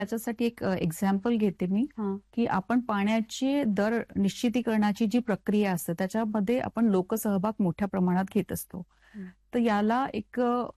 त्याच्यासाठी एक एक्झाम्पल घेते मी, हां. की आपण पाण्याची दर निश्चितीकरणाची जी प्रक्रिया असते त्याच्यामध्ये आपण लोकसहभाग मोठ्या प्रमाणात घेत असतो. हं. तर याला एक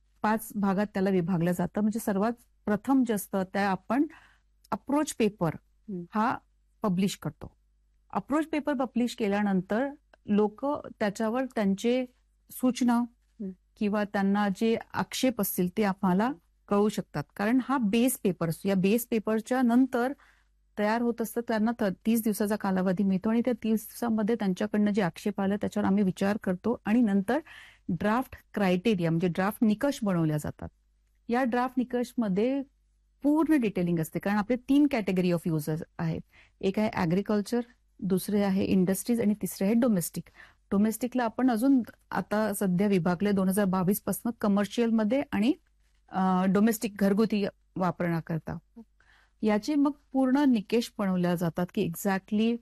5 भागात त्याला विभागलं जातं. म्हणजे सर्वात प्रथम जे असतं त्या आपण अप्रोच पेपर हं. हा पब्लिश करतो. अप्रोच पेपर पब्लिश केल्यानंतर लोकं त्याच्यावर त्यांचे सूचना हं. किंवा त्यांना जे आक्षेप असतील ते आम्हाला कळू शकतात. कारण हा बेस पेपर असतो. या बेस पेपरच्या नंतर तयार होत असतं त्यांना 30 दिवसाचा कालावधी मिळतो आणि त्या 30 दिवसामध्ये त्यांच्याकडनं जे आक्षेप आले त्याच्यावर आम्ही विचार करतो आणि नंतर ड्राफ्ट क्रायटेरिया म्हणजे ड्राफ्ट निकष बनवल्या जातात. या ड्राफ्ट निकषमध्ये पूर्ण डिटेलिंग असते कारण आपले 3 कॅटेगरी ऑफ युजर्स आहेत. एक आहे ऍग्रीकल्चर, दुसरे आहे इंडस्ट्रीज आणि तिसरे आहे डोमेस्टिक. डोमेस्टिकला आपण अजून आता सध्या विभागले 2022 पासून कमर्शियलमध्ये आणि डोमेस्टिक घरगुती वापरण्याकरता. याचे मग पूर्ण निकष बनवल्या जातात की एक्झॅक्टली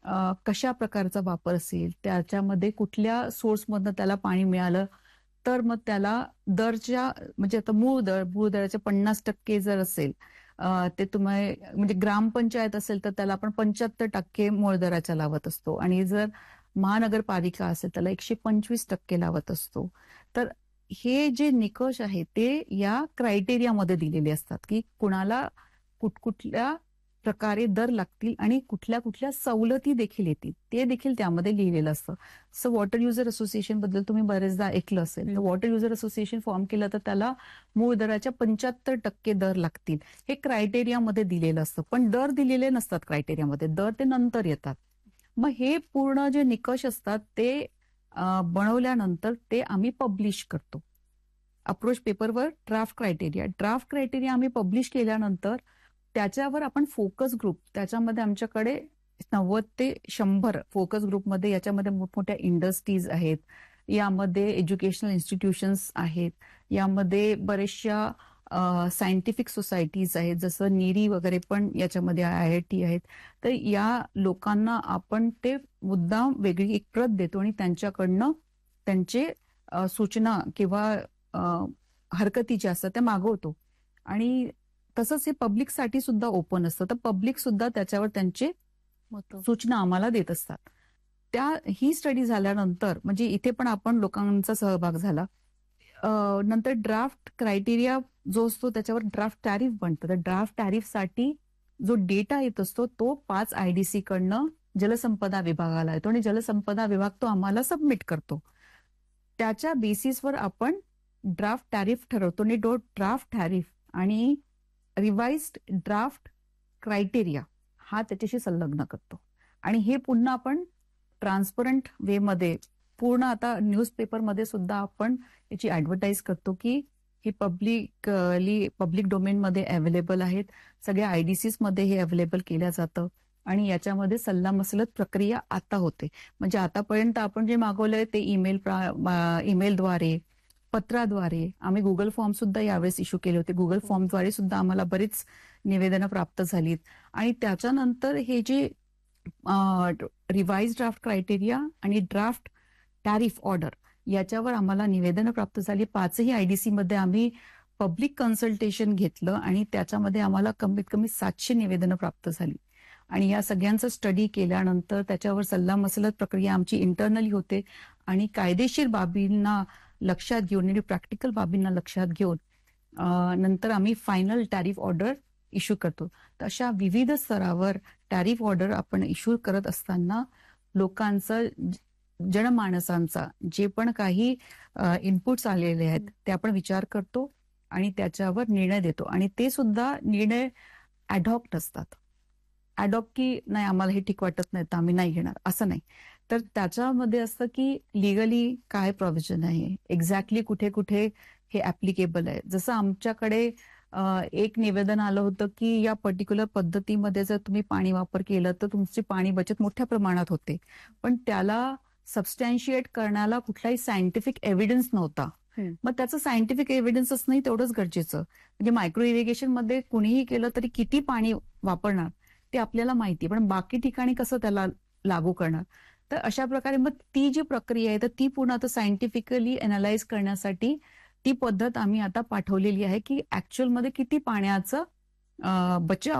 कशा प्रकारचा वापर असेल, त्याच्यामध्ये कुठल्या सोर्समधनं त्याला पाणी मिळालं, तर मग त्याला दरच्या म्हणजे आता मूळ दराचे 50% जर असेल ते तुम्ही म्हणजे ग्रामपंचायत असेल तर त्याला आपण 75% मूळ दराच्या लावत असतो आणि जर महानगरपालिका असेल त्याला 125% लावत असतो. तर हे जे निकष आहेत ते या क्रायटेरियामध्ये दिलेले असतात की कुणाला कुठकुठल्या प्रकारे दर लागतील आणि कुठल्या कुठल्या सवलती देखील येतील ते देखील त्यामध्ये लिहिलेलं असतं. सो वॉटर युजर असोसिएशन बद्दल तुम्ही बरेचदा ऐकलं असेल. तर वॉटर युजर असोसिएशन फॉर्म केलं तर त्याला मूळ दराच्या 75% दर लागतील हे क्रायटेरियामध्ये दिलेलं असतं. पण दर दिलेले नसतात क्रायटेरियामध्ये, दर ते नंतर येतात. मग हे पूर्ण जे निकष असतात ते बनवल्यानंतर ते आम्ही पब्लिश करतो. अप्रोच पेपरवर ड्राफ्ट क्रायटेरिया आम्ही पब्लिश केल्यानंतर त्याच्यावर आपण फोकस ग्रुप त्याच्यामध्ये आमच्याकडे 90 ते 100 फोकस ग्रुपमध्ये याच्यामध्ये मोठमोठ्या इंडस्ट्रीज आहेत, यामध्ये एज्युकेशनल इन्स्टिट्यूशन्स आहेत, यामध्ये बऱ्याचशा सायंटिफिक सोसायटीज आहेत जसं नीरी वगैरे पण याच्यामध्ये IIT आहेत. तर या लोकांना आपण ते मुद्दाम वेगळी एक प्रत देतो आणि त्यांच्याकडनं त्यांचे सूचना किंवा हरकती ज्या असतात त्या मागवतो आणि तसंच हे पब्लिकसाठी सुद्धा ओपन असतं. तर पब्लिक सुद्धा त्याच्यावर त्यांचे सूचना आम्हाला देत असतात. ही स्टडी झाल्यानंतर म्हणजे इथे पण आपण लोकांचा सहभाग झाला. नंतर ड्राफ्ट क्रायटेरिया जो असतो त्याच्यावर ड्राफ्ट टॅरिफ बनतं. तर ड्राफ्ट टॅरिफसाठी जो डेटा येत असतो तो 5 IDC कडनं जलसंपदा विभागाला येतो आणि जलसंपदा विभाग तो आम्हाला सबमिट करतो. त्याच्या बेसिसवर आपण ड्राफ्ट टॅरिफ ठरवतो आणि तो ड्राफ्ट टॅरिफ आणि रिवाइज्ड ड्राफ्ट क्रायटेरिया हा त्याच्याशी संलग्न करतो आणि हे पुन्हा आपण ट्रान्सपरंट वे मध्ये पूर्ण आता न्यूजपेपरमध्ये सुद्धा आपण याची ऍडव्हर्टाईज करतो की हे पब्लिक डोमेनमध्ये अवेलेबल आहेत. सगळ्या IDCs मध्ये हे अवेलेबल केलं जातं आणि याच्यामध्ये सल्लामसलत प्रक्रिया आता होते. म्हणजे आतापर्यंत आपण जे मागवलंय ते ईमेलद्वारे, पत्राद्वारे, आम्ही गुगल फॉर्म सुद्धा यावेळेस इश्यू केले होते. गुगल फॉर्मद्वारे सुद्धा आम्हाला बरीच निवेदनं प्राप्त झालीत आणि त्याच्यानंतर हे जे रिवाइज ड्राफ्ट क्रायटेरिया आणि ड्राफ्ट टॅरिफ ऑर्डर याच्यावर आम्हाला निवेदनं प्राप्त झाली. 5ही IDC मध्ये आम्ही पब्लिक कन्सल्टेशन घेतलं आणि त्याच्यामध्ये आम्हाला कमीत कमी 700 निवेदनं प्राप्त झाली आणि या सगळ्यांचं स्टडी केल्यानंतर त्याच्यावर सल्लामसलत प्रक्रिया आमची इंटरनली होते आणि कायदेशीर बाबींना लक्षात घेऊन आणि प्रॅक्टिकल बाबींना लक्षात घेऊन नंतर आम्ही फायनल टॅरिफ ऑर्डर इश्यू करतो. तर अशा विविध स्तरावर टॅरिफ ऑर्डर आपण इश्यू करत असताना लोकांचं जनमानसांचा जे पण काही इनपुट्स आलेले आहेत ते आपण विचार करतो आणि त्याच्यावर निर्णय देतो आणि ते सुद्धा निर्णय ॲडहॉक नसतात. ॲडॉक की नाही आम्हाला हे ठीक वाटत नाही तर आम्ही नाही घेणार असं नाही. तर त्याच्यामध्ये असतं की लिगली काय प्रोव्हिजन आहे, एक्झॅक्टली कुठे कुठे हे ऍप्लिकेबल आहे. जसं आमच्याकडे एक निवेदन आलं होतं की या पर्टिक्युलर पद्धतीमध्ये जर तुम्ही पाणी वापर केलं तर तुमची पाणी बचत मोठ्या प्रमाणात होते. पण त्याला सबस्टॅन्शिएट करण्याला कुठलाही सायंटिफिक एव्हिडन्स नव्हता. मग त्याचं सायंटिफिक एव्हिडन्स असणंही तेवढंच गरजेचं. म्हणजे मायक्रो इरिगेशन मध्ये कुणीही केलं तरी किती पाणी वापरणार ते आपल्याला माहिती, पण बाकी ठिकाणी कसं त्याला लागू करणार. तर अशा प्रकारे मग ती जी प्रक्रिया आहे तर ती पूर्ण आता सायंटिफिकली अनालाइज करण्यासाठी ती पद्धत आम्ही आता पाठवलेली आहे की ऍक्च्युअल मध्ये किती पाण्याचं बच्चे